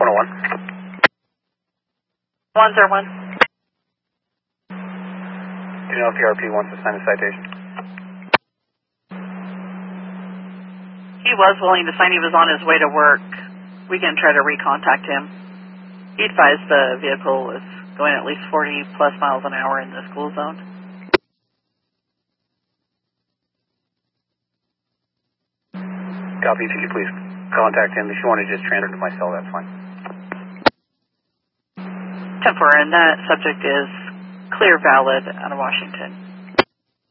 101. 101. Do you know if the RP wants to sign a citation? He was willing to sign. He was on his way to work. We can try to recontact him. He advised the vehicle was going at least 40 plus miles an hour in the school zone. Copy. If you could please contact him. If you want to just transfer to my cell, that's fine. 10-4, and that subject is clear valid out of Washington.